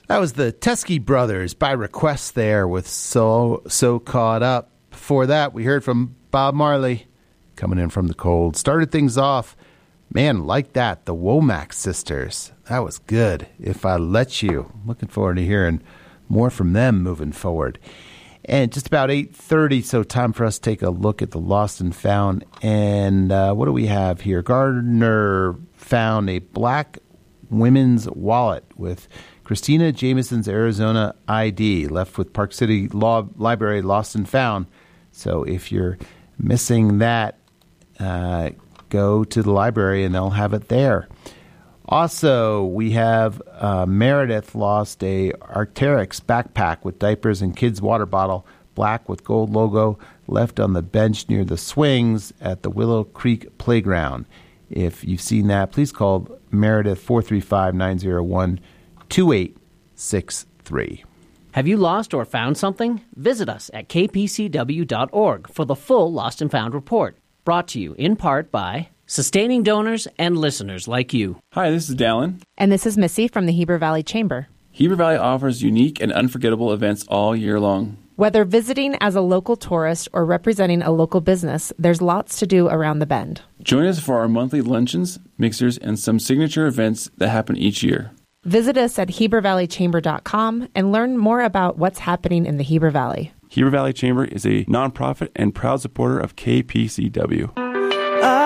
That was the Teskey Brothers by request there with So Caught Up. Before that, we heard from Bob Marley coming in from the cold. Started things off, man, like that, the Womack Sisters. That was good. If I Let You. Looking forward to hearing more from them moving forward. And just about 8:30, so time for us to take a look at the Lost and Found. And what do we have here? Gardner found a black women's wallet with Christina Jameson's Arizona ID, left with Park City Library, Lost and Found. So if you're missing that, go to the library and they'll have it there. Also, we have Meredith lost a Arc'teryx backpack with diapers and kids' water bottle, black with gold logo, left on the bench near the swings at the Willow Creek Playground. If you've seen that, please call Meredith 435-901-2863. Have you lost or found something? Visit us at kpcw.org for the full Lost and Found report, brought to you in part by sustaining donors and listeners like you. Hi, this is Dallin. And this is Missy from the Heber Valley Chamber. Heber Valley offers unique and unforgettable events all year long. Whether visiting as a local tourist or representing a local business, there's lots to do around the bend. Join us for our monthly luncheons, mixers, and some signature events that happen each year. Visit us at HeberValleyChamber.com and learn more about what's happening in the Heber Valley. Heber Valley Chamber is a nonprofit and proud supporter of KPCW.